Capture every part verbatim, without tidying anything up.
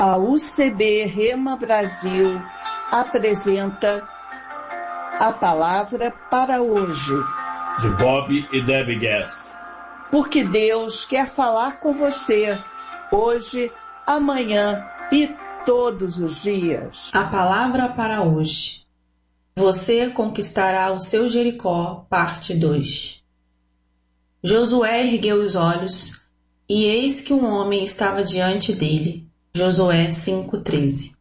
A U C B Rema Brasil apresenta a palavra para hoje, de Bob e Debbie Gass. Porque Deus quer falar com você hoje, amanhã e todos os dias. A palavra para hoje. Você conquistará o seu Jericó, parte dois. Josué ergueu os olhos, e eis que um homem estava diante dele. Josué cinco, treze.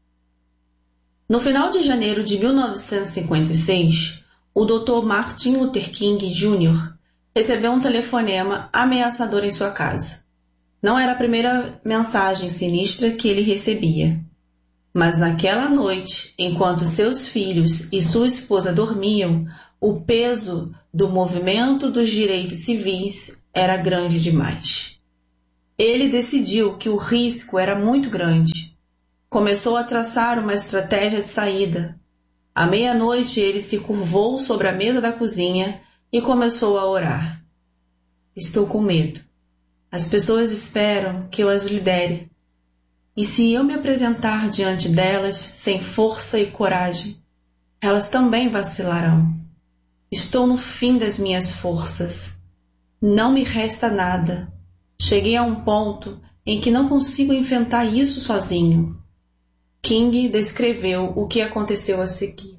No final de janeiro de mil novecentos e cinquenta e seis, o doutor Martin Luther King Júnior recebeu um telefonema ameaçador em sua casa. Não era a primeira mensagem sinistra que ele recebia. Mas naquela noite, enquanto seus filhos e sua esposa dormiam, o peso do movimento dos direitos civis era grande demais. Ele decidiu que o risco era muito grande. Começou a traçar uma estratégia de saída. À meia-noite, ele se curvou sobre a mesa da cozinha e começou a orar. Estou com medo. As pessoas esperam que eu as lidere. E se eu me apresentar diante delas sem força e coragem, elas também vacilarão. Estou no fim das minhas forças. Não me resta nada. Cheguei a um ponto em que não consigo enfrentar isso sozinho. King descreveu o que aconteceu a seguir.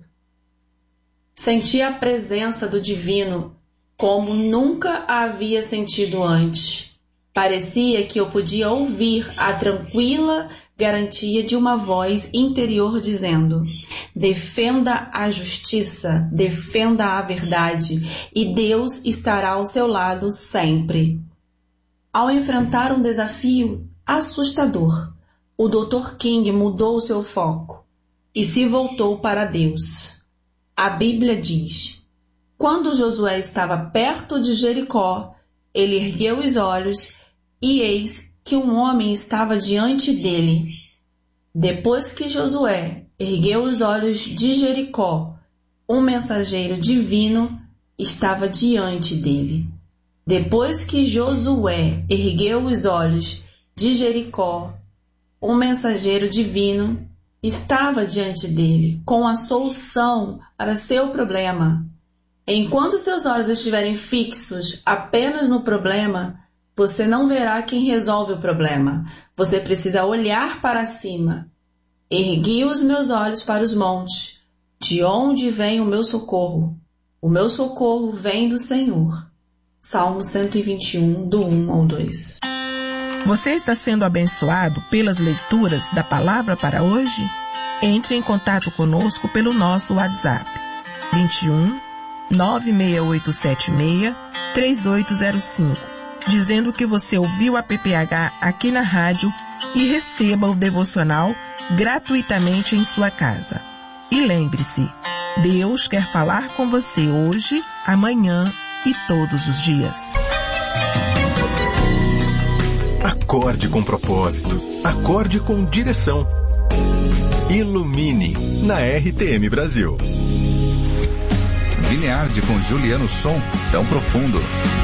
Senti a presença do divino como nunca a havia sentido antes. Parecia que eu podia ouvir a tranquila garantia de uma voz interior dizendo: defenda a justiça, defenda a verdade, e Deus estará ao seu lado sempre. Ao enfrentar um desafio assustador, o doutor King mudou seu foco e se voltou para Deus. A Bíblia diz: quando Josué estava perto de Jericó, ele ergueu os olhos e eis que um homem estava diante dele. Depois que Josué ergueu os olhos de Jericó, um mensageiro divino estava diante dele. Depois que Josué ergueu os olhos de Jericó, um mensageiro divino estava diante dele com a solução para seu problema. Enquanto seus olhos estiverem fixos apenas no problema, você não verá quem resolve o problema. Você precisa olhar para cima. Ergui os meus olhos para os montes. De onde vem o meu socorro? O meu socorro vem do Senhor. Salmo cento e vinte e um, do um ao dois. Você está sendo abençoado pelas leituras da palavra para hoje? Entre em contato conosco pelo nosso WhatsApp vinte e um, nove seis oito sete seis, três oito zero cinco, dizendo que você ouviu a P P H aqui na rádio e receba o devocional gratuitamente em sua casa. E lembre-se, Deus quer falar com você hoje, amanhã e todos os dias. Acorde com propósito. Acorde com direção. Ilumine na R T M Brasil. Vineyard com Juliano Som, tão profundo.